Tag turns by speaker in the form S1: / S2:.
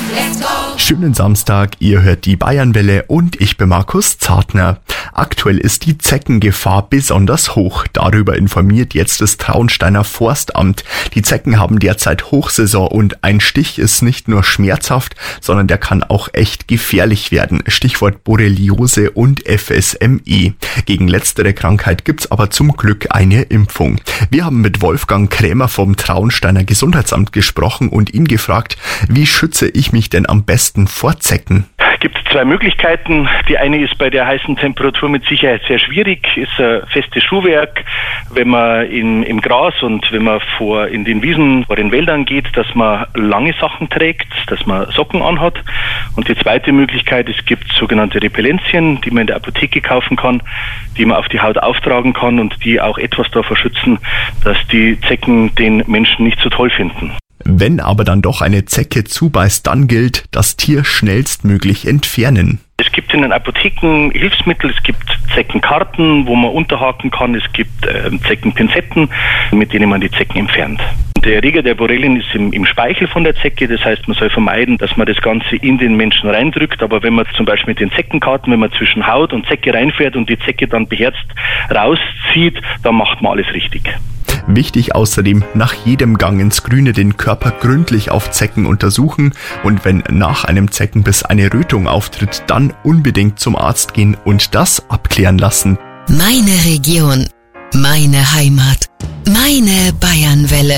S1: Schönen Samstag, ihr hört die Bayernwelle und ich bin Markus Zartner. Aktuell ist die Zeckengefahr besonders hoch. Darüber informiert jetzt das Traunsteiner Forstamt. Die Zecken haben derzeit Hochsaison und ein Stich ist nicht nur schmerzhaft, sondern der kann auch echt gefährlich werden. Stichwort Borreliose und FSME. Gegen letztere Krankheit gibt's aber zum Glück eine Impfung. Wir haben mit Wolfgang Krämer vom Traunsteiner Gesundheitsamt gesprochen und ihn gefragt, wie schütze ich mich denn am besten vor Zecken?
S2: Es gibt zwei Möglichkeiten. Die eine ist bei der heißen Temperatur mit Sicherheit sehr schwierig, ist ein festes Schuhwerk. Wenn man im Gras und wenn man in den Wiesen vor den Wäldern geht, dass man lange Sachen trägt, dass man Socken anhat. Und die zweite Möglichkeit, es gibt sogenannte Repellenzien, die man in der Apotheke kaufen kann, die man auf die Haut auftragen kann und die auch etwas davor schützen, dass die Zecken den Menschen nicht so toll finden.
S1: Wenn aber dann doch eine Zecke zubeißt, dann gilt, das Tier schnellstmöglich entfernen.
S2: Es gibt in den Apotheken Hilfsmittel, es gibt Zeckenkarten, wo man unterhaken kann, es gibt Zeckenpinzetten, mit denen man die Zecken entfernt. Der Erreger der Borrelien ist im Speichel von der Zecke, das heißt, man soll vermeiden, dass man das Ganze in den Menschen reindrückt, aber wenn man zum Beispiel mit den Zeckenkarten, wenn man zwischen Haut und Zecke reinfährt und die Zecke dann beherzt rauszieht, dann macht man alles richtig.
S1: Wichtig außerdem, nach jedem Gang ins Grüne den Körper gründlich auf Zecken untersuchen und wenn nach einem Zeckenbiss eine Rötung auftritt, dann unbedingt zum Arzt gehen und das abklären lassen.
S3: Meine Region, meine Heimat, meine Bayernwelle.